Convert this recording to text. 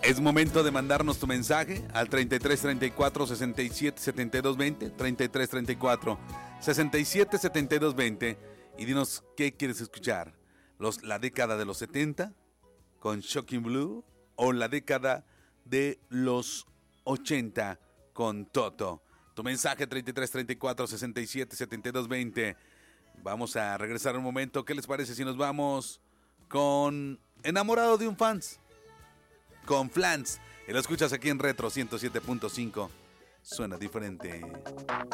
Es momento de mandarnos tu mensaje al 33 34 67 72 20, 33 34 67 72 20, y dinos qué quieres escuchar. La década de los 70 con Shocking Blue o la década de los 80 con Toto. Tu mensaje 33 34 67 72 20. Vamos a regresar un momento. ¿Qué les parece si nos vamos con Enamorado de un Fans? Con Flans. Y lo escuchas aquí en Retro 107.5. Suena diferente.